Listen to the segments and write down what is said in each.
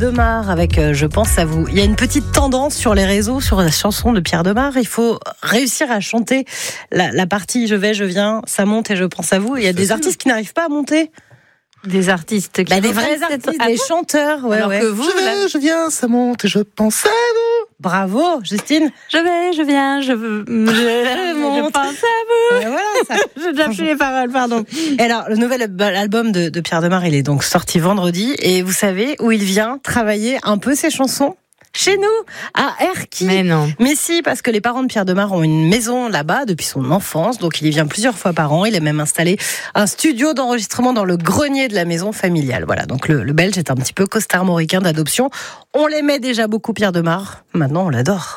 Demar avec Je pense à vous. Il y a une petite tendance sur les réseaux, sur la chanson de Pierre Demar. Il faut réussir à chanter la partie Je vais, je viens, ça monte et je pense à vous. Il y a des artistes qui n'arrivent pas à monter. Des artistes qui des vrais artistes, des chanteurs. Ouais, alors que vous, je viens, ça monte et je pense à vous. Bravo, Justine. Je vais, je viens, je pense à vous. Voilà, ça. J'ai déjà plus les paroles, pardon. Et alors, le nouvel album de Pierre Demar, il est donc sorti vendredi. Et vous savez où il vient travailler un peu ses chansons ? Chez nous, à Erquy. Mais non. Mais si, parce que les parents de Pierre Demar ont une maison là-bas depuis son enfance, donc il y vient plusieurs fois par an. Il a même installé un studio d'enregistrement dans le grenier de la maison familiale. Voilà, donc le Belge est un petit peu costarmoricain d'adoption. On l'aimait déjà beaucoup, Pierre Demar. Maintenant, on l'adore.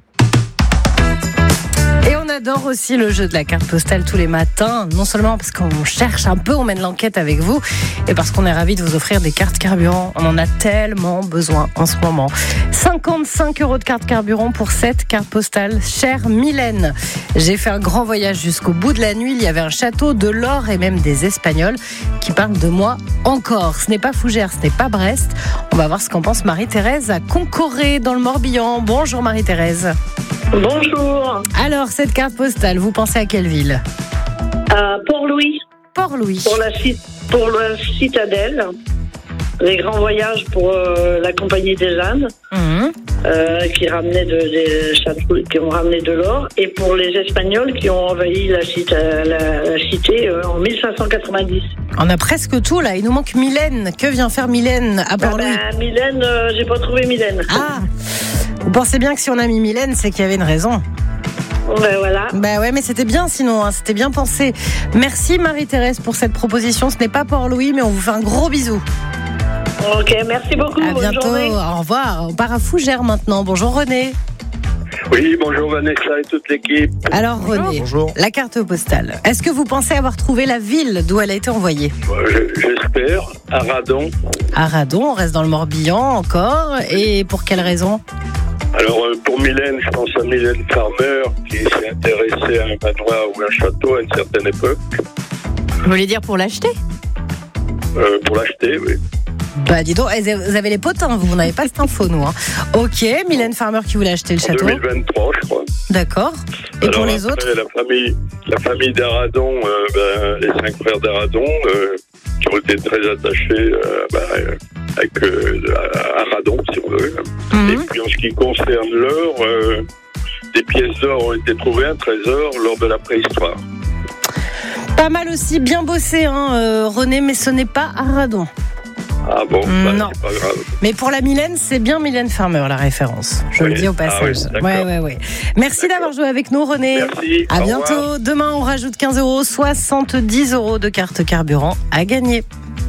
Et on adore aussi le jeu de la carte postale tous les matins, non seulement parce qu'on cherche un peu, on mène l'enquête avec vous, et parce qu'on est ravis de vous offrir des cartes carburant. On en a tellement besoin en ce moment. 55 € de carte carburant pour 7 cartes postales. Chère Mylène, j'ai fait un grand voyage jusqu'au bout de la nuit. Il y avait un château, de l'or et même des Espagnols qui parlent de moi encore. Ce n'est pas Fougères, ce n'est pas Brest. On va voir ce qu'en pense Marie-Thérèse à Concoré dans le Morbihan. Bonjour Marie-Thérèse. Bonjour. Alors, cette carte postale, vous pensez à quelle ville ? Port-Louis. Port-Louis. Pour la citadelle. Les grands voyages pour la Compagnie des Indes, qui ramenaient des châteaux, qui ont ramené de l'or, et pour les Espagnols qui ont envahi la cité en 1590. On a presque tout là. Il nous manque Mylène. Que vient faire Mylène à Port-Louis ? Mylène, j'ai pas trouvé Mylène. Ah. Vous pensez bien que si on a mis Mylène, c'est qu'il y avait une raison. Ben voilà. Bah ouais, mais c'était bien sinon, hein, c'était bien pensé. Merci Marie-Thérèse pour cette proposition. Ce n'est pas Port-Louis, mais on vous fait un gros bisou. Ok, merci beaucoup. À bonne bientôt. journée. Au revoir. On part à Fougères maintenant. Bonjour René. Oui, bonjour Vanessa et toute l'équipe. Alors René, Bonjour. La carte postale. Est-ce que vous pensez avoir trouvé la ville d'où elle a été envoyée ? J'espère, à Radon. À Radon, on reste dans le Morbihan encore. Et pour quelle raison ? Alors pour Mylène, je pense à Mylène Farmer qui s'est intéressée à un manoir ou un château à une certaine époque. Vous voulez dire pour l'acheter ? Pour l'acheter, oui. Bah dis donc, vous avez les potins, vous n'avez pas cette info, nous. Hein. Ok, Mylène Farmer qui voulait acheter le En château. 2023, je crois. D'accord. Et alors, pour les autres ? La famille d'Aradon, les 5 frères d'Aradon, qui ont été très attachés à Radon, si on veut. Et puis en ce qui concerne l'or, des pièces d'or ont été trouvées, un trésor, lors de la préhistoire. Pas mal aussi, bien bossé, hein, René, mais ce n'est pas à Radon. Ah bon, non. c'est pas grave. Mais pour la Mylène, c'est bien Mylène Farmer, la référence. Je le dis au passage. Ouais. Merci d'avoir joué avec nous, René. Merci. À au bientôt. revoir. Demain, on rajoute 15 €, 70 € de carte carburant à gagner.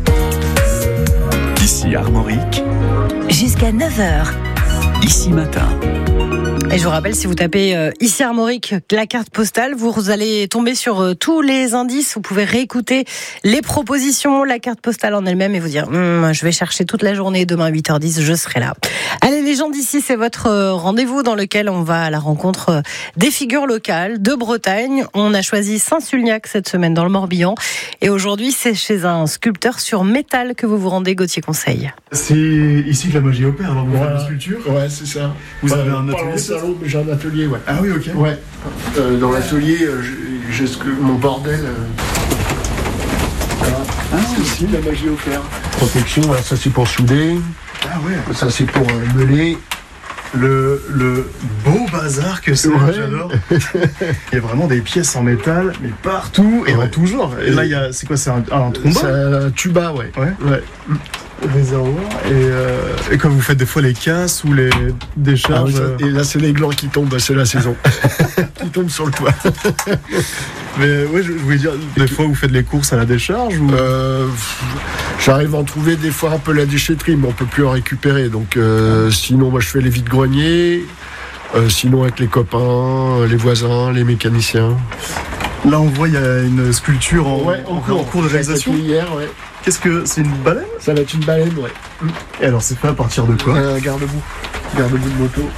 Ici Armorique, Jusqu'à 9h. ici matin. Et je vous rappelle, si vous tapez ici Armorique, la carte postale, vous allez tomber sur tous les indices. Vous pouvez réécouter les propositions, la carte postale en elle-même et vous dire je vais chercher toute la journée, demain 8h10, je serai là. Allez, les gens d'ici, c'est votre rendez-vous dans lequel on va à la rencontre des figures locales de Bretagne. On a choisi Saint-Sulniac cette semaine dans le Morbihan. Et aujourd'hui, c'est chez un sculpteur sur métal que vous vous rendez, Gauthier Conseil. C'est ici que la magie opère, alors vous faites de la sculpture. Ouais, c'est ça. Vous avez un atelier, Pas salon, mais j'ai un atelier, ouais. Ah oui, ok. Ouais. Dans l'atelier, j'ai mon bordel. Voilà. C'est ici la magie opère. Protection, là, ça c'est pour souder. Ah ouais. Ça c'est pour meuler. Le beau bazar que c'est, Ouais. j'adore. Il y a vraiment des pièces en métal, mais partout et en tout genre. Et là, c'est quoi, c'est un trombone? C'est un tuba, ouais. Ouais. Réservoir. Et quand vous faites des fois les casses ou les décharges. Et là, c'est les glands qui tombent, c'est la saison. Qui tombent sur le toit. Mais ouais, je voulais dire, des fois vous faites les courses à la décharge ou... J'arrive à en trouver des fois un peu la déchetterie, mais on peut plus en récupérer. Donc, sinon, moi, je fais les vides-greniers. Sinon, avec les copains, les voisins, les mécaniciens. Là, on voit, il y a une sculpture en cours de réalisation. Hier, ouais. Qu'est-ce que c'est, une baleine? Ça va être une baleine, ouais. Et alors, c'est fait à partir de quoi? Un garde-boue de moto.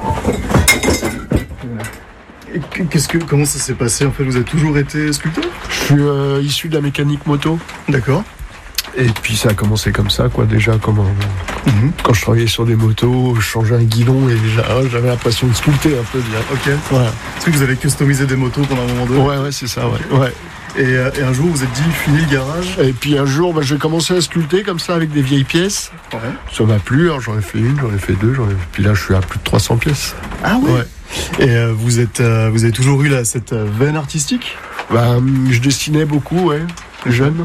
Et comment ça s'est passé? En fait, vous avez toujours été sculpteur? Je suis issu de la mécanique moto. D'accord. Et puis ça a commencé comme ça, quoi. Déjà, quand je travaillais sur des motos, je changeais un guidon et déjà, j'avais l'impression de sculpter un peu. Ok. Voilà. Est-ce que vous avez customisé des motos pendant un moment donné? Ouais, c'est ça, ouais. Et un jour, vous vous êtes dit, fini le garage. Et puis un jour, j'ai commencé à sculpter comme ça avec des vieilles pièces. Ouais. Ça m'a plu, alors j'en ai fait une, j'en ai fait deux, puis là je suis à plus de 300 pièces. Ah ouais. Et vous avez toujours eu cette veine artistique? Je dessinais beaucoup, ouais, jeune.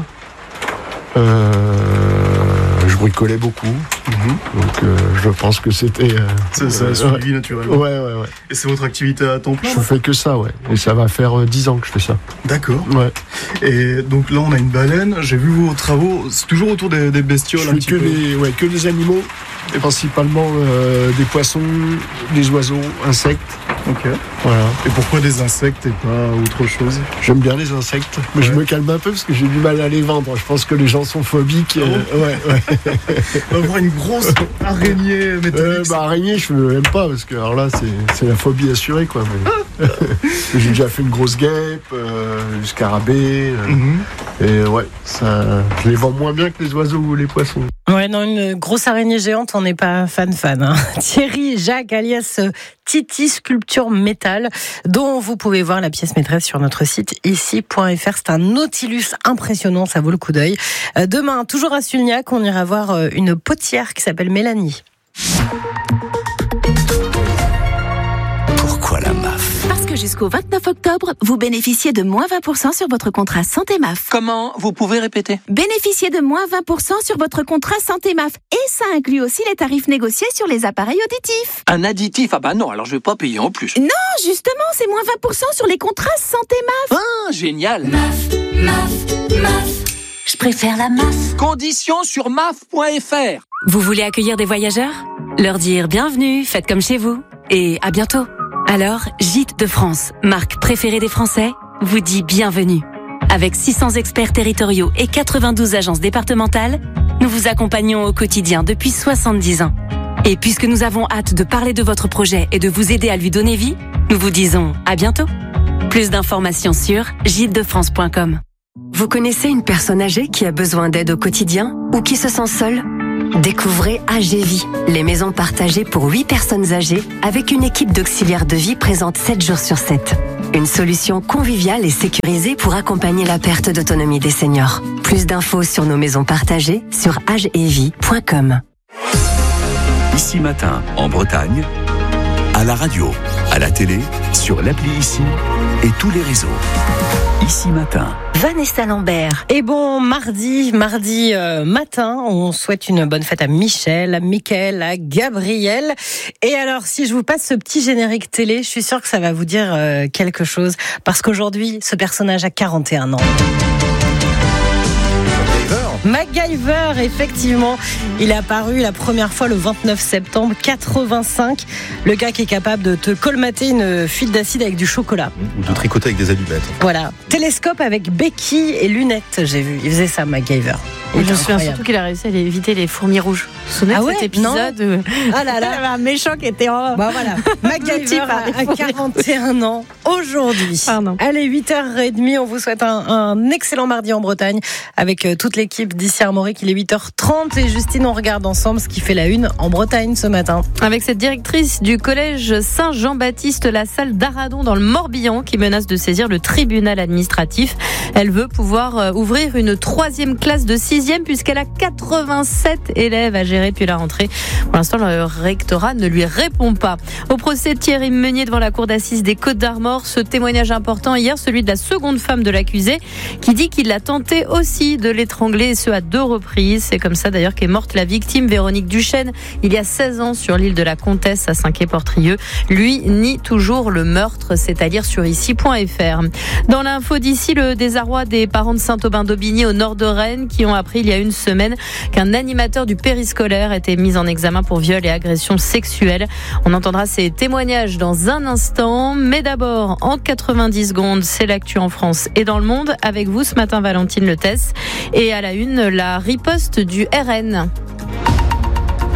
Je bricolais beaucoup. Donc je pense que c'était... ça a suivi naturellement. Ouais. Et c'est votre activité à temps plein? Je fais que ça, ouais. Et ça va faire 10 ans que je fais ça. D'accord. Ouais. Et donc là, on a une baleine. J'ai vu vos travaux, c'est toujours autour des bestioles. Je fais que des animaux. Et principalement des poissons, des oiseaux, insectes. Ok. Voilà. Et pourquoi des insectes et pas autre chose? J'aime bien les insectes, mais je me calme un peu parce que j'ai du mal à les vendre. Je pense que les gens sont phobiques. On va voir une grosse araignée métallique. Araignée, je n'aime pas parce que alors là, c'est la phobie assurée, quoi. Mais... j'ai déjà fait une grosse guêpe, du scarabée. Et je les vends moins bien que les oiseaux ou les poissons. Ouais, non, une grosse araignée géante, on n'est pas fan. Hein. Thierry Jacques, alias Titi Sculpture Métal, dont vous pouvez voir la pièce maîtresse sur notre site ici.fr. C'est un Nautilus impressionnant, ça vaut le coup d'œil. Demain, toujours à Sulniac, on ira voir une potière qui s'appelle Mélanie. Pourquoi la MAF? Parce que jusqu'au 29 octobre, vous bénéficiez de moins 20% sur votre contrat Santé MAF. Comment? Vous pouvez répéter? Bénéficiez de moins 20% sur votre contrat Santé MAF. Et ça inclut aussi les tarifs négociés sur les appareils auditifs. Un additif? Ah bah non, alors je vais pas payer en plus. Non, justement, c'est moins 20% sur les contrats Santé MAF. Ah, génial. MAF. Je préfère la MAF. Conditions sur maf.fr. Vous voulez accueillir des voyageurs? Leur dire bienvenue, faites comme chez vous. Et à bientôt. Alors, Gîtes de France, marque préférée des Français, vous dit bienvenue. Avec 600 experts territoriaux et 92 agences départementales, nous vous accompagnons au quotidien depuis 70 ans. Et puisque nous avons hâte de parler de votre projet et de vous aider à lui donner vie, nous vous disons à bientôt. Plus d'informations sur gîtesdefrance.com. Vous connaissez une personne âgée qui a besoin d'aide au quotidien ou qui se sent seule? Découvrez AGVie, les maisons partagées pour 8 personnes âgées avec une équipe d'auxiliaires de vie présente 7 jours sur 7. Une solution conviviale et sécurisée pour accompagner la perte d'autonomie des seniors. Plus d'infos sur nos maisons partagées sur agevie.com. Ici Matin, en Bretagne, à la radio, à la télé, sur l'appli Ici et tous les réseaux. Ici Matin. Vanessa Lambert. Et bon, mardi matin, on souhaite une bonne fête à Michel, à Mickaël, à Gabriel. Et alors, si je vous passe ce petit générique télé, je suis sûre que ça va vous dire quelque chose. Parce qu'aujourd'hui, ce personnage a 41 ans. MacGyver, effectivement. Il est apparu la première fois le 29 septembre 85. Le gars qui est capable de te colmater une fuite d'acide avec du chocolat. Ou de tricoter avec des allumettes. Voilà. Télescope avec béquilles et lunettes, j'ai vu. Il faisait ça, MacGyver. Et je me souviens surtout qu'il a réussi à éviter les fourmis rouges. Vous vous souvenez de cet épisode où... Ah là là. Il y avait un méchant qui était en... Bah voilà. MacGyver a 41 ans aujourd'hui. Pardon. Allez, 8h30, on vous souhaite un excellent mardi en Bretagne avec toute l'équipe d'ici Armorique. Il est 8h30 et Justine, on regarde ensemble ce qui fait la une en Bretagne ce matin. Avec cette directrice du collège Saint-Jean-Baptiste Lassalle d'Aradon dans le Morbihan qui menace de saisir le tribunal administratif. Elle veut pouvoir ouvrir une 3e classe de 6e puisqu'elle a 87 élèves à gérer depuis la rentrée. Pour l'instant, le rectorat ne lui répond pas. Au procès de Thierry Meunier devant la cour d'assises des Côtes-d'Armor, ce témoignage important hier, celui de la seconde femme de l'accusé qui dit qu'il a tenté aussi de l'étrangler et ce à 2 reprises. C'est comme ça d'ailleurs qu'est morte la victime, Véronique Duchesne, il y a 16 ans sur l'île de la Comtesse à Saint-Quay-Portrieux. Lui nie toujours le meurtre, c'est à dire sur ici.fr. Dans l'info d'ici, le désarroi des parents de Saint-Aubin-d'Aubigné au nord de Rennes qui ont appris il y a une semaine qu'un animateur du périscolaire était mis en examen pour viol et agression sexuelle. On entendra ces témoignages dans un instant, mais d'abord en 90 secondes, c'est l'actu en France et dans le monde. Avec vous ce matin, Valentine Letès, et à la une, la riposte du RN.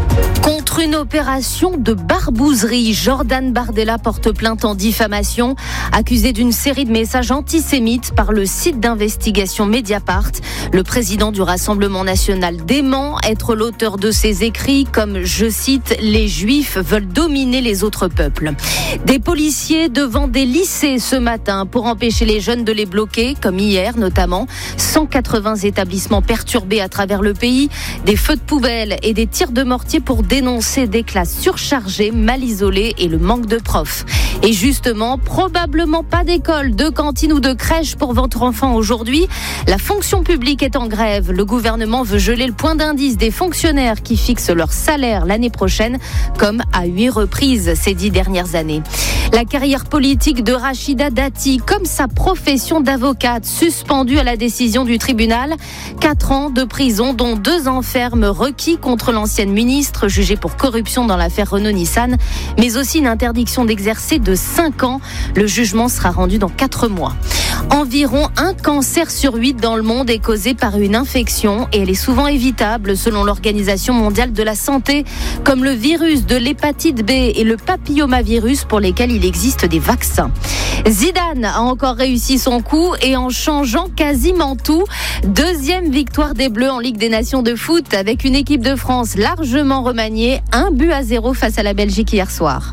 Contre une opération de barbouzerie, Jordan Bardella porte plainte en diffamation, accusé d'une série de messages antisémites par le site d'investigation Mediapart. Le président du Rassemblement national dément être l'auteur de ces écrits comme, je cite, « Les Juifs veulent dominer les autres peuples ». Des policiers devant des lycées ce matin pour empêcher les jeunes de les bloquer, comme hier notamment. 180 établissements perturbés à travers le pays, des feux de poubelle et des tirs de mortier pour dénoncer des classes surchargées, mal isolées et le manque de profs. Et justement, probablement pas d'école, de cantine ou de crèche pour votre enfant aujourd'hui. La fonction publique est en grève. Le gouvernement veut geler le point d'indice des fonctionnaires qui fixent leur salaire l'année prochaine, comme à 8 reprises ces 10 dernières années. La carrière politique de Rachida Dati, comme sa profession d'avocate, suspendue à la décision du tribunal. 4 ans de prison, dont 2 ans ferme requis contre l'ancienne ministre jugée pour corruption dans l'affaire Renault-Nissan, mais aussi une interdiction d'exercer de 5 ans. Le jugement sera rendu dans 4 mois. Environ 1 cancer sur 8 dans le monde est causé par une infection et elle est souvent évitable selon l'Organisation mondiale de la santé, comme le virus de l'hépatite B et le papillomavirus pour lesquels il existe des vaccins. Zidane a encore réussi son coup et en changeant quasiment tout. 2e victoire des Bleus en Ligue des Nations de foot avec une équipe de France largement remaniée. 1-0 face à la Belgique hier soir.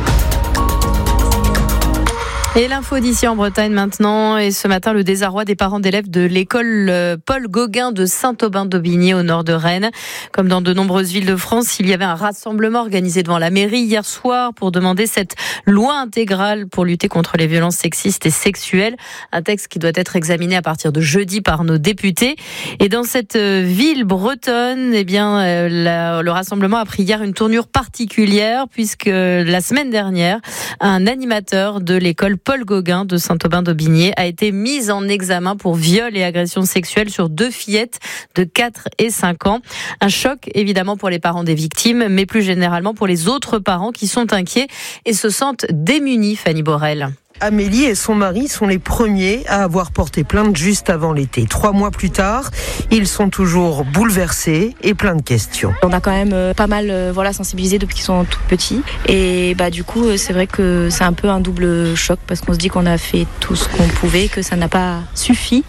Et l'info d'ici en Bretagne maintenant. Et ce matin, le désarroi des parents d'élèves de l'école Paul Gauguin de Saint-Aubin-d'Aubigné au nord de Rennes. Comme dans de nombreuses villes de France, il y avait un rassemblement organisé devant la mairie hier soir pour demander cette loi intégrale pour lutter contre les violences sexistes et sexuelles. Un texte qui doit être examiné à partir de jeudi par nos députés. Et dans cette ville bretonne, eh bien, le rassemblement a pris hier une tournure particulière puisque la semaine dernière, un animateur de l'école Paul Gauguin de Saint-Aubin-d'Aubigné a été mis en examen pour viol et agression sexuelle sur 2 fillettes de 4 et 5 ans. Un choc évidemment pour les parents des victimes, mais plus généralement pour les autres parents qui sont inquiets et se sentent démunis, Fanny Borel. Amélie et son mari sont les premiers à avoir porté plainte juste avant l'été. 3 mois plus tard, ils sont toujours bouleversés et plein de questions. On a quand même pas mal sensibilisé depuis qu'ils sont tout petits. Et du coup, c'est vrai que c'est un peu un double choc parce qu'on se dit qu'on a fait tout ce qu'on pouvait, que ça n'a pas suffi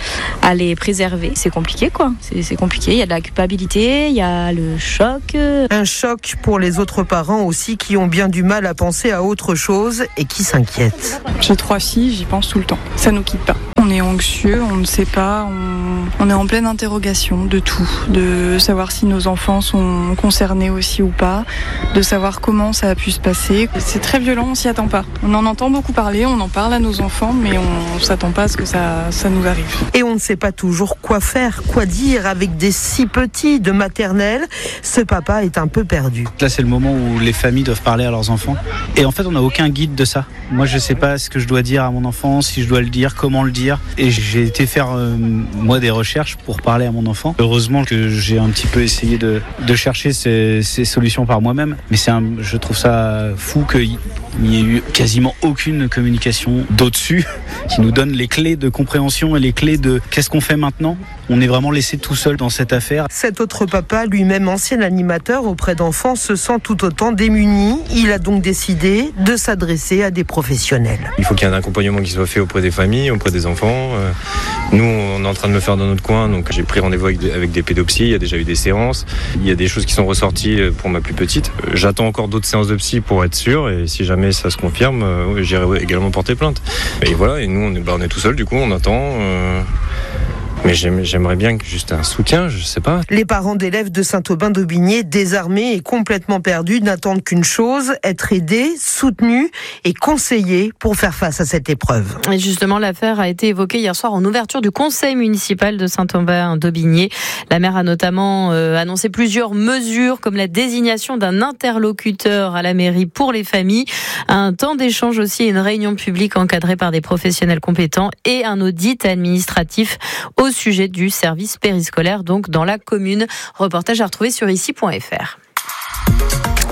à les préserver. C'est compliqué quoi. C'est compliqué. Il y a de la culpabilité, il y a le choc. Un choc pour les autres parents aussi qui ont bien du mal à penser à autre chose et qui s'inquiètent. J'ai 3 filles, j'y pense tout le temps. Ça nous quitte pas. On est anxieux, on ne sait pas, on est en pleine interrogation de tout, de savoir si nos enfants sont concernés aussi ou pas, de savoir comment ça a pu se passer. C'est très violent, on s'y attend pas. On en entend beaucoup parler, on en parle à nos enfants, mais on ne s'attend pas à ce que ça nous arrive. Et on ne sait pas toujours quoi faire, quoi dire avec des si petits de maternelle. Ce papa est un peu perdu. Là, c'est le moment où les familles doivent parler à leurs enfants. Et en fait, on n'a aucun guide de ça. Moi, je ne sais pas ce que je dois dire à mon enfant, si je dois le dire, comment le dire. Et j'ai été faire, moi, des recherches pour parler à mon enfant. Heureusement que j'ai un petit peu essayé de chercher ces solutions par moi-même. Mais je trouve ça fou qu'il n'y ait eu quasiment aucune communication d'au-dessus qui nous donne les clés de compréhension et les clés de qu'est-ce qu'on fait maintenant. On est vraiment laissé tout seul dans cette affaire. Cet autre papa, lui-même ancien animateur auprès d'enfants, se sent tout autant démuni. Il a donc décidé de s'adresser à des professionnels. Il faut qu'il y ait un accompagnement qui soit fait auprès des familles, auprès des enfants. Nous, on est en train de le faire dans notre coin, donc j'ai pris rendez-vous avec des pédopsies, il y a déjà eu des séances. Il y a des choses qui sont ressorties pour ma plus petite. J'attends encore d'autres séances de psy pour être sûr, et si jamais ça se confirme, j'irai également porter plainte. Et voilà, et nous, on est tout seul, du coup, on attend... Mais j'aimerais bien juste un soutien, je sais pas. Les parents d'élèves de Saint-Aubin-d'Aubigné, désarmés et complètement perdus, n'attendent qu'une chose, être aidés, soutenus et conseillés pour faire face à cette épreuve. Et justement, l'affaire a été évoquée hier soir en ouverture du conseil municipal de Saint-Aubin-d'Aubigné. La maire a notamment annoncé plusieurs mesures comme la désignation d'un interlocuteur à la mairie pour les familles, un temps d'échange aussi, une réunion publique encadrée par des professionnels compétents et un audit administratif au sujet du service périscolaire donc dans la commune. Reportage à retrouver sur ici.fr.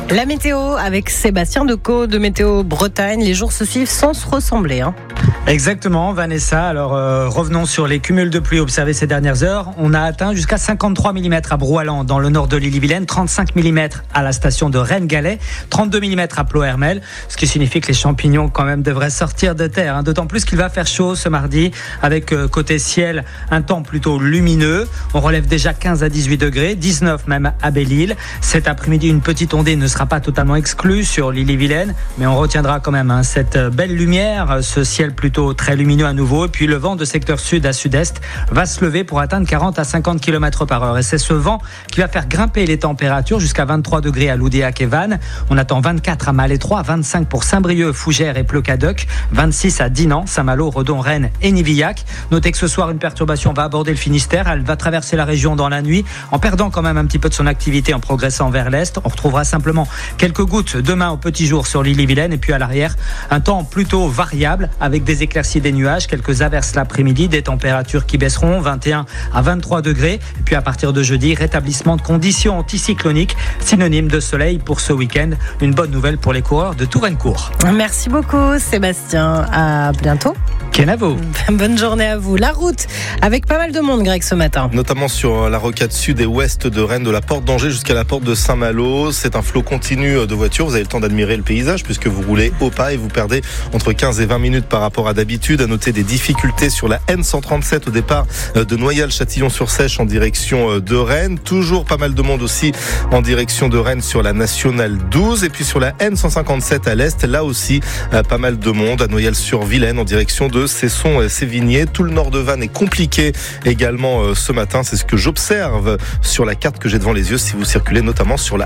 La météo avec Sébastien Decaux de Météo Bretagne. Les jours se suivent sans se ressembler. Exactement, Vanessa. Alors revenons sur les cumuls de pluie observés ces dernières heures. On a atteint jusqu'à 53 mm à Brouallan dans le nord de l'Ille-et-Vilaine, 35 mm à la station de Rennes-Galais, 32 mm à Ploërmel, ce qui signifie que les champignons quand même devraient sortir de terre. D'autant plus qu'il va faire chaud ce mardi avec côté ciel un temps plutôt lumineux. On relève déjà 15 à 18 degrés, 19 même à Belle-Île. Cet après-midi, une petite ondée ne sera pas totalement exclue sur l'Ille-et-Vilaine, mais on retiendra quand même cette belle lumière, ce ciel plutôt très lumineux à nouveau. Et puis le vent de secteur sud à sud-est va se lever pour atteindre 40 à 50 km par heure. Et c'est ce vent qui va faire grimper les températures jusqu'à 23 degrés à Loudéac et Vannes. On attend 24 à Malétroit, 25 pour Saint-Brieuc, Fougères et Pleucadoc, 26 à Dinan, Saint-Malo, Redon, Rennes et Nivillac. Notez que ce soir, une perturbation va aborder le Finistère. Elle va traverser la région dans la nuit en perdant quand même un petit peu de son activité en progressant vers l'est. On retrouvera simplement quelques gouttes demain au petit jour sur l'Ille-et-Vilaine. Et puis à l'arrière, un temps plutôt variable avec des éclaircies, des nuages, quelques averses l'après-midi, des températures qui baisseront 21 à 23 degrés. Et puis à partir de jeudi, rétablissement de conditions anticycloniques, synonyme de soleil pour ce week-end. Une bonne nouvelle pour les coureurs de Touraine-Court. Merci beaucoup Sébastien, à bientôt. Kenavo. Bonne journée à vous. La route avec pas mal de monde, Greg, ce matin. Notamment sur la rocade sud et ouest de Rennes, de la porte d'Angers jusqu'à la porte de Saint-Malo. C'est un flot continu de voitures. Vous avez le temps d'admirer le paysage puisque vous roulez au pas et vous perdez entre 15 et 20 minutes par rapport à d'habitude. À noter des difficultés sur la N137 au départ de Noyal-Châtillon-sur-Seiche en direction de Rennes. Toujours pas mal de monde aussi en direction de Rennes sur la nationale 12. Et puis sur la N157 à l'est, là aussi pas mal de monde à Noyal-sur-Vilaine en direction de Cesson-Sévigné. Tout le nord de Vannes est compliqué également ce matin. C'est ce que j'observe sur la carte que j'ai devant les yeux si vous circulez notamment sur la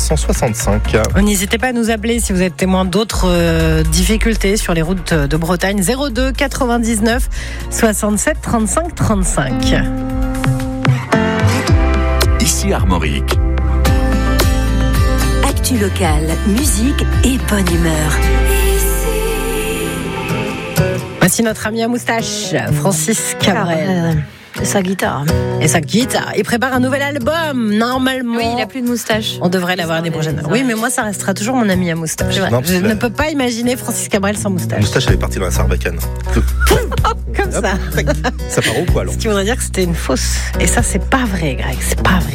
N165. N'hésitez pas à nous appeler si vous êtes témoin d'autres difficultés sur les routes de Bretagne. 02 99 67 35 35. Ici Armorique. Actu locale, musique et bonne humeur. Voici notre ami à moustache, Francis Cabrel. Et sa guitare. Il prépare un nouvel album, normalement. Oui, il n'a plus de moustache. On devrait l'avoir l'année prochaine. Oui, mais moi, ça restera toujours mon ami à moustache. Non, je ne peux pas imaginer Francis Cabrel sans moustache. La moustache, elle est partie dans la Sarbacane. Comme ça. Ça part au poil. Ce qui voudrait dire que c'était une fausse. Et ça, c'est pas vrai, Greg. C'est pas vrai.